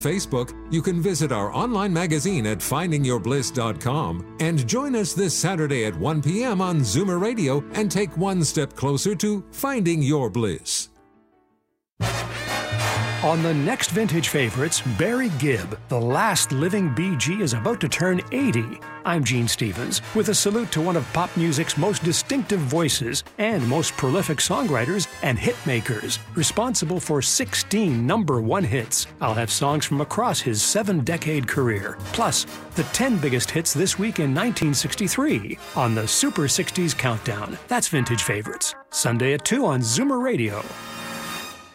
Facebook, you can visit our online magazine at findingyourbliss.com and join us this Saturday at 1 p.m. on Zoomer Radio and take one step closer to finding your bliss. On the next Vintage Favorites, Barry Gibb, the last living Bee Gee, is about to turn 80. I'm Gene Stevens, with a salute to one of pop music's most distinctive voices and most prolific songwriters and hitmakers, responsible for 16 #1 hits. I'll have songs from across his 7-decade career, plus the 10 biggest hits this week in 1963 on the Super 60s Countdown. That's Vintage Favorites, Sunday at 2 on Zoomer Radio.